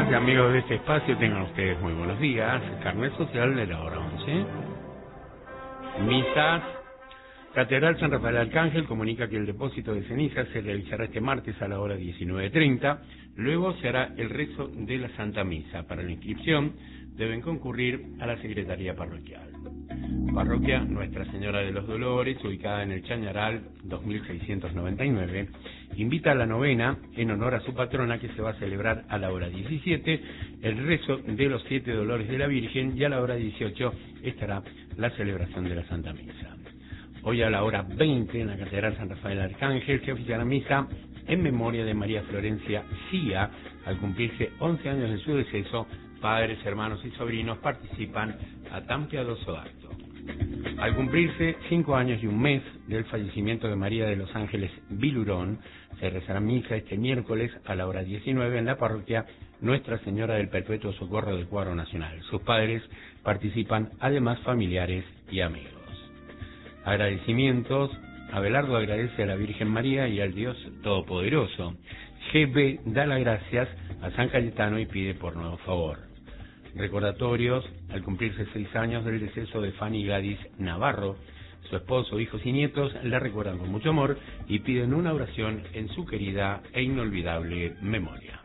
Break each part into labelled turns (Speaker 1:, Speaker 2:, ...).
Speaker 1: Amigas y amigos de este espacio, tengan ustedes muy buenos días. Carnet social de la hora 11. Misas. Catedral San Rafael Arcángel comunica que el depósito de cenizas se realizará este martes a la hora 19:30. Luego se hará el rezo de la Santa Misa. Para la inscripción deben concurrir a la Secretaría Parroquial. Parroquia Nuestra Señora de los Dolores, ubicada en el Chañaral 2699, invita a la novena en honor a su patrona, que se va a celebrar a la hora 17, el rezo de los 7 dolores de la Virgen, y a la hora 18 estará la celebración de la Santa Misa. Hoy a la hora 20 en la Catedral San Rafael Arcángel se oficiará misa en memoria de María Florencia Cía. Al cumplirse 11 años de su deceso, padres, hermanos y sobrinos participan a tan piadoso acto. Al cumplirse 5 años y un mes del fallecimiento de María de los Ángeles Vilurón, se rezará misa este miércoles a la hora 19 en la parroquia Nuestra Señora del Perpetuo Socorro del Cuadro Nacional. Sus padres participan, además familiares y amigos. Agradecimientos. Abelardo agradece a la Virgen María y al Dios Todopoderoso. GB da las gracias a San Cayetano y pide por nuevo favor. Recordatorios. Al cumplirse 6 años del deceso de Fanny Gladys Navarro, su esposo, hijos y nietos la recuerdan con mucho amor y piden una oración en su querida e inolvidable memoria.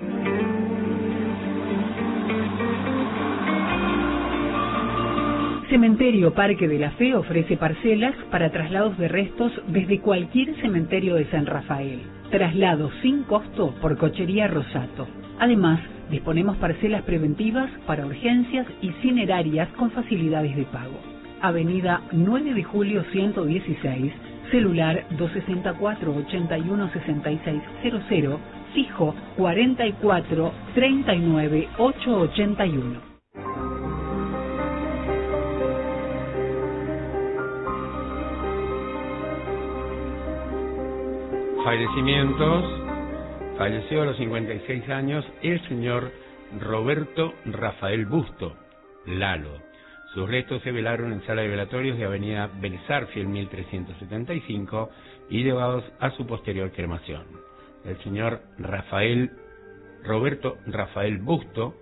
Speaker 2: Cementerio Parque de la Fe ofrece parcelas para traslados de restos desde cualquier cementerio de San Rafael. Traslado sin costo por Cochería Rosato. Además, disponemos parcelas preventivas para urgencias y cinerarias con facilidades de pago. Avenida 9 de Julio 116, celular 264-816600, fijo 44-39-881.
Speaker 1: Fallecimientos. Falleció a los 56 años el señor Roberto Rafael Busto, Lalo. Sus restos se velaron en sala de velatorios de avenida Belezarfiel 1375 y llevados a su posterior cremación. El señor Roberto Rafael Busto